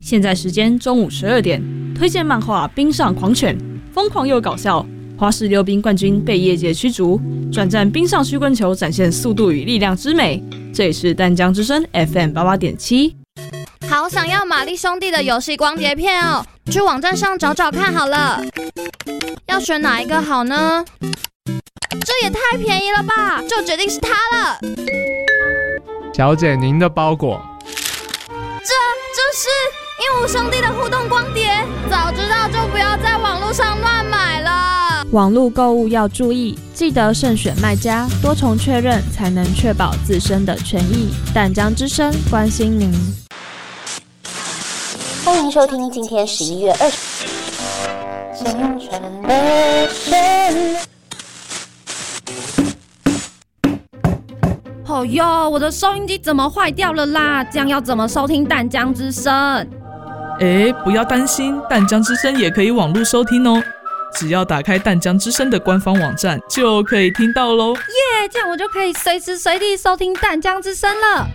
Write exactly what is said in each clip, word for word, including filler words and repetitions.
现在时间中午十二点，推荐漫画《冰上狂犬》，疯狂又搞笑。花式溜冰冠军被业界驱逐，转战冰上曲棍球，展现速度与力量之美。这里是淡江之声 F M 八八点七。 好想要玛丽兄弟的游戏光碟片哦，去网站上找找看好了。要选哪一个好呢？这也太便宜了吧，就决定是它了。 小姐，您的包裹。 这这是鹦鹉兄弟的互动光碟，早知道就不要在网络上乱买了。 网络购物要注意，记得慎选卖家，多重确认才能确保自身的权益。淡江之声关心您。 欢迎收听今天十一月二十。清晨的旋律。 哦哟，我的收音机怎么坏掉了啦？这样要怎么收听淡江之声？ 哎，不要担心，淡江之声也可以网络收听哦。只要打开淡江之声的官方网站，就可以听到咯。 耶，这样我就可以随时随地收听淡江之声了。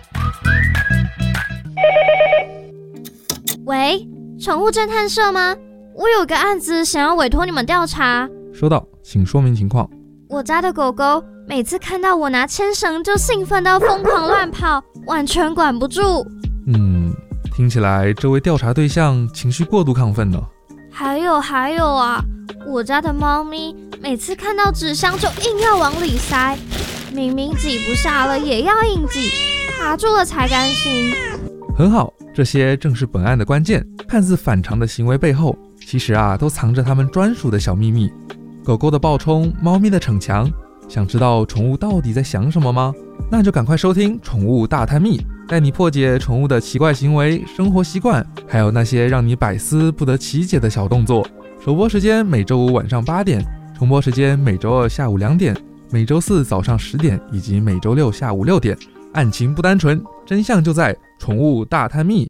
喂，宠物侦探社吗？我有个案子想要委托你们调查。 收到，请说明情况。 我家的狗狗每次看到我拿牵绳就兴奋到疯狂乱跑，完全管不住。 嗯，听起来这位调查对象情绪过度亢奋了。 还有还有啊，我家的猫咪每次看到纸箱就硬要往里塞，明明挤不下了也要硬挤，卡住了才甘心。 很好，这些正是本案的关键。看似反常的行为背后，其实啊都藏着他们专属的小秘密。狗狗的暴冲，猫咪的逞强，想知道宠物到底在想什么吗？那就赶快收听《宠物大探秘》，带你破解宠物的奇怪行为、生活习惯，还有那些让你百思不得其解的小动作。首播时间每周五晚上八点，重播时间每周二下午两点，每周四早上十点，以及每周六下午六点。案情不单纯，真相就在《宠物大探秘》。